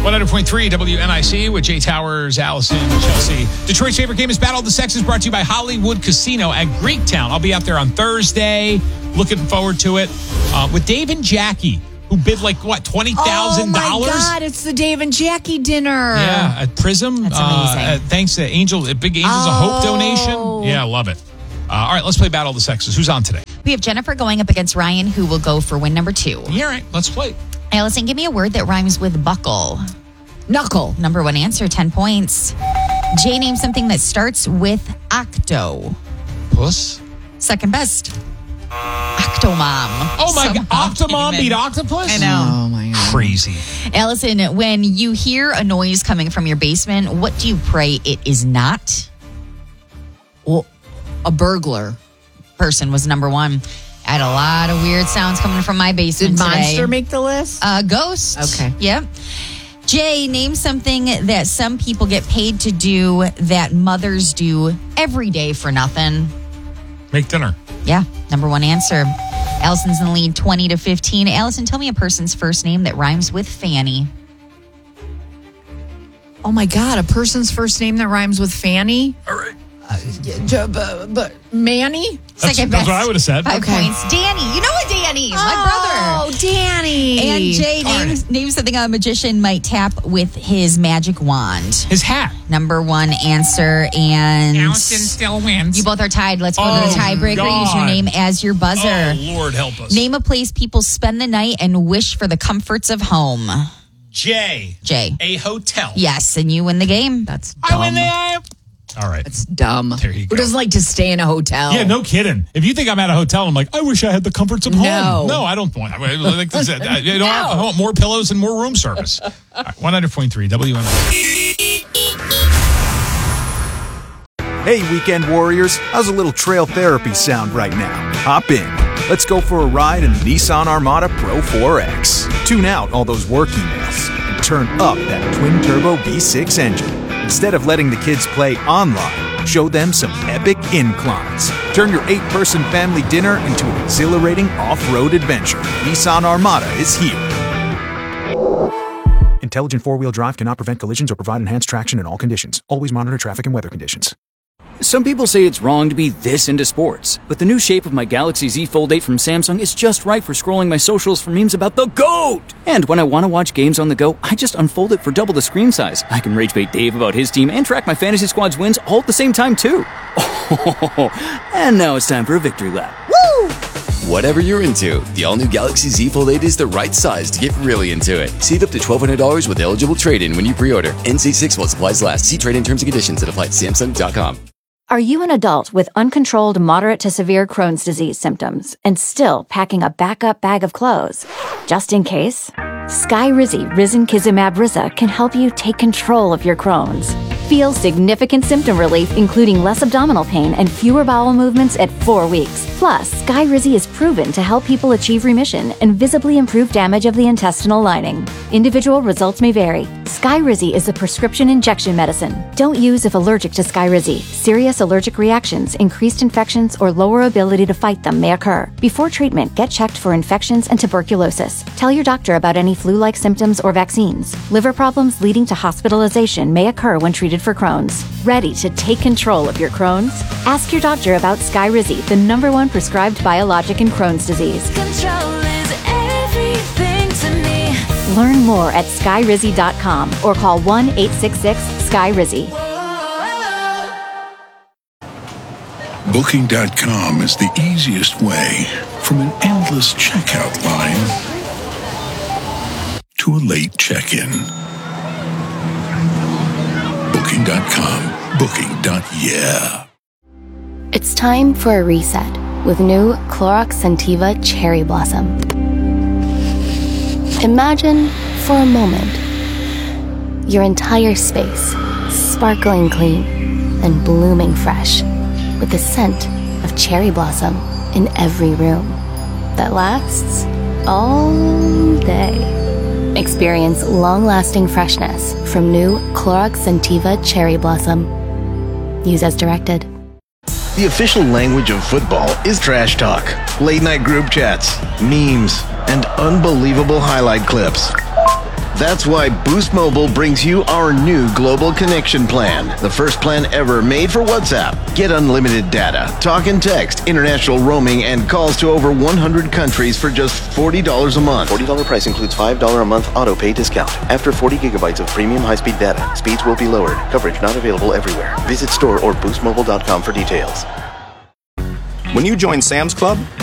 100.3 WNIC with Jay Towers, Allison, Chelsea. Detroit's favorite game is Battle of the Sexes, brought to you by Hollywood Casino at Greektown. I'll be out there on Thursday. Looking forward to it. With Dave and Jackie, who bid $20,000? Oh my God, it's the Dave and Jackie dinner. Yeah, at Prism. That's amazing. Thanks to Big Angels of Hope donation. Yeah, I love it. All right, let's play Battle of the Sexes. Who's on today? We have Jennifer going up against Ryan, who will go for win number 2. Yeah, all right, let's play. Allison, give me a word that rhymes with buckle. Knuckle. Number 1 answer, 10 points. Jay, name something that starts with octo. Puss? Second best. Octomom. Oh my God, Octomom beat Octopus? I know. Oh my God. Crazy. Allison, when you hear a noise coming from your basement, what do you pray it is not? Well, a burglar. Person was number 1. I had a lot of weird sounds coming from my basement Did today. Monster make the list? Ghost. Okay. Yep. Jay, name something that some people get paid to do that mothers do every day for nothing. Make dinner. Yeah, number 1 answer. Allison's in the lead 20-15. Allison, tell me a person's first name that rhymes with Fanny. Oh my God, a person's first name that rhymes with Fanny? All right. Manny? That's what I would have said. 5 points. Danny. You know what Danny? My brother. Oh, Danny. And Jay, name something a magician might tap with his magic wand. His hat. Number 1 answer. And Allison still wins. you both are tied. Let's go to the tiebreaker. God. Use your name as your buzzer. Oh, Lord help us. Name a place people spend the night and wish for the comforts of home. Jay. A hotel. Yes, and you win the game. That's dumb. I win the... All right. That's dumb. There you go. Who doesn't like to stay in a hotel? Yeah, no kidding. If you think I'm at a hotel, I'm like, I wish I had the comforts of home. No, I don't want. I want more pillows and more room service. All right, 100.3 WNI. Hey, weekend warriors. How's a little trail therapy sound right now? Hop in. Let's go for a ride in the Nissan Armada Pro 4X. Tune out all those work emails and turn up that twin-turbo V6 engine. Instead of letting the kids play online, show them some epic inclines. Turn your 8-person family dinner into an exhilarating off-road adventure. Nissan Armada is here. Intelligent four-wheel drive cannot prevent collisions or provide enhanced traction in all conditions. Always monitor traffic and weather conditions. Some people say it's wrong to be this into sports, but the new shape of my Galaxy Z Fold 8 from Samsung is just right for scrolling my socials for memes about the GOAT! And when I want to watch games on the go, I just unfold it for double the screen size. I can rage bait Dave about his team and track my fantasy squad's wins all at the same time, too. And now it's time for a victory lap. Woo! Whatever you're into, the all-new Galaxy Z Fold 8 is the right size to get really into it. Save up to $1,200 with eligible trade-in when you pre-order. NC 6 while supplies last. See trade-in terms and conditions at apply at Samsung.com. Are you an adult with uncontrolled moderate to severe Crohn's disease symptoms and still packing a backup bag of clothes? Just in case? Skyrizi Risankizumab Riza can help you take control of your Crohn's. Feel significant symptom relief, including less abdominal pain and fewer bowel movements at 4 weeks. Plus, Skyrizi is proven to help people achieve remission and visibly improve damage of the intestinal lining. Individual results may vary. Skyrizi is a prescription injection medicine. Don't use if allergic to Skyrizi. Serious allergic reactions, increased infections, or lower ability to fight them may occur. Before treatment, get checked for infections and tuberculosis. Tell your doctor about any flu-like symptoms or vaccines. Liver problems leading to hospitalization may occur when treated for Crohn's. Ready to take control of your Crohn's? Ask your doctor about Skyrizi, the #1 prescribed biologic in Crohn's disease. Control is everything to me. Learn more at skyrizi.com or call 1-866-SKYRIZI. Booking.com is the easiest way from an endless checkout line to a late check-in. Booking.com. Booking.yeah. It's time for a reset with new Clorox Scentiva Cherry Blossom. Imagine, for a moment, your entire space sparkling clean and blooming fresh with the scent of cherry blossom in every room that lasts all day. Experience long-lasting freshness from new Clorox Scentiva Cherry Blossom. Use as directed. The official language of football is trash talk, late-night group chats, memes, and unbelievable highlight clips. That's why Boost Mobile brings you our new global connection plan. The first plan ever made for WhatsApp. Get unlimited data, talk and text, international roaming, and calls to over 100 countries for just $40 a month. $40 price includes $5 a month auto pay discount. After 40 gigabytes of premium high-speed data, speeds will be lowered. Coverage not available everywhere. Visit store or boostmobile.com for details. When you join Sam's Club,